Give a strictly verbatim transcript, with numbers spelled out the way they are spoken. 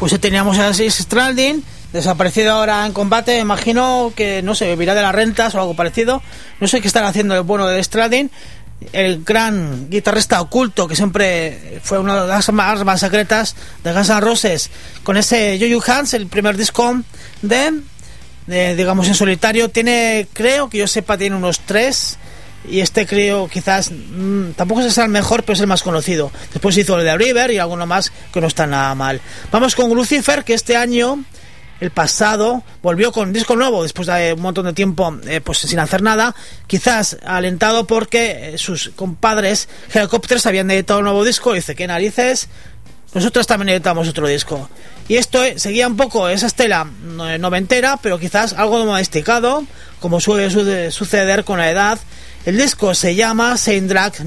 Pues teníamos a Aziz Stradlin, desaparecido ahora en combate. Imagino que, no sé, vivirá de las rentas o algo parecido. No sé qué estará haciendo el bueno de Stradlin, el gran guitarrista oculto que siempre fue una de las armas secretas de Guns N' Roses, con ese You You Hands, el primer disco de, de digamos en solitario. Tiene, creo que yo sepa, tiene unos tres, y este creo quizás mmm, tampoco es el mejor, pero es el más conocido. Después hizo el de River y alguno más que no está nada mal. Vamos con Lucifer, que este año, el pasado, volvió con un disco nuevo después de un montón de tiempo eh, pues sin hacer nada, quizás alentado porque eh, sus compadres Helicopters habían editado un nuevo disco. Y dice, ¿qué narices? Nosotros también editamos otro disco. Y esto eh, seguía un poco esa estela eh, noventera, pero quizás algo domesticado, como suele suceder con la edad. El disco se llama Saint Drag